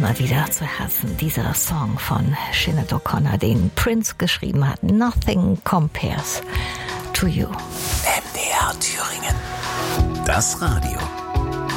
immer wieder zu Herzen. Dieser Song von Sinead O'Connor, den Prince geschrieben hat. Nothing compares to you. MDR Thüringen. Das Radio.